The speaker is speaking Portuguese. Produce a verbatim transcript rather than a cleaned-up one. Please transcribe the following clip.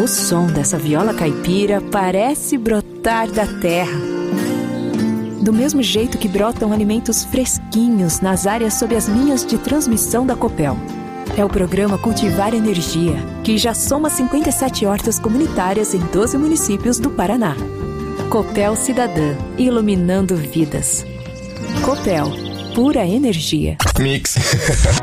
som dessa viola caipira parece brotar da terra. Do mesmo jeito que brotam alimentos fresquinhos nas áreas sob as linhas de transmissão da Copel. É o programa Cultivar Energia, que já soma cinquenta e sete hortas comunitárias em doze municípios do Paraná. Copel Cidadã, iluminando vidas. Copel, pura energia. Mix.